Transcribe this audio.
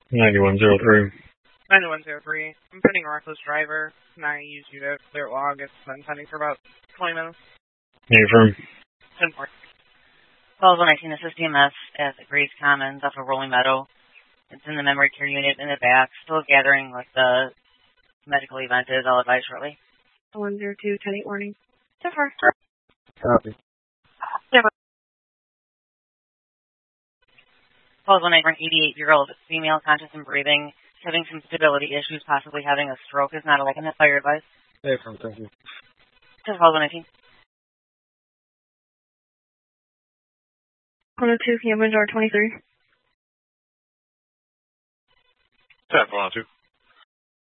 9103. 9103. I'm pending a reckless driver. Can I use you to clear log? It's been pending for about 20 minutes. Affirm. 10-4. Calls 119, this is DMS at Grace Commons off of Rolling Meadow. It's in the memory care unit in the back. Still gathering what the medical event is. I'll advise shortly. 102, 10-8 warning. 10-4. Copy. 10-4. Calls 119, 88-year-old female, conscious and breathing, having some stability issues, possibly having a stroke. Is not a fire advice. Affirm, thank you. Just calls 119. 102, Cambridge R23. 10-4 on 2.